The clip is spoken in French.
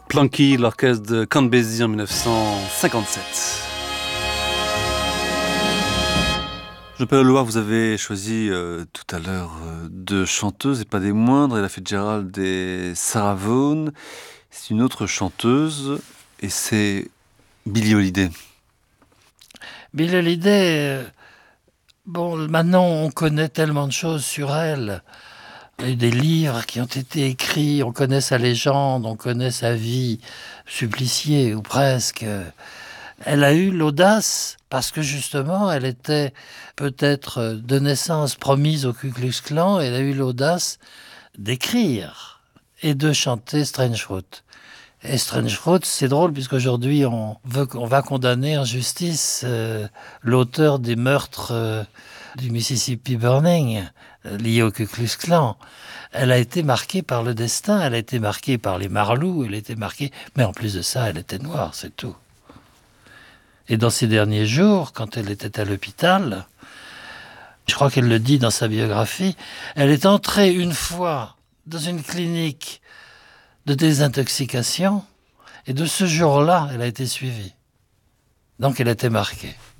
Plunky, l'orchestre de Count Basie en 1957. Jean-Paul Loire, vous avez choisi tout à l'heure deux chanteuses et pas des moindres, Ella Fitzgerald et Sarah Vaughan. C'est une autre chanteuse et c'est Billie Holiday. Billie Holiday, maintenant on connaît tellement de choses sur elle. Il y a eu des livres qui ont été écrits, on connaît sa légende, on connaît sa vie suppliciée ou presque. Elle a eu l'audace, parce que justement elle était peut-être de naissance promise au Ku Klux Klan, elle a eu l'audace d'écrire et de chanter Strange Fruit. Et Strange Fruit, c'est drôle puisqu'aujourd'hui on va condamner en justice l'auteur des meurtres du Mississippi Burning liés au Ku Klux Klan. Elle a été marquée par le destin, elle a été marquée par les Marlous, elle a été marquée, mais en plus de ça, elle était noire, c'est tout. Et dans ces derniers jours, quand elle était à l'hôpital, je crois qu'elle le dit dans sa biographie, elle est entrée une fois dans une clinique de désintoxication, et de ce jour-là, elle a été suivie. Donc elle était marquée.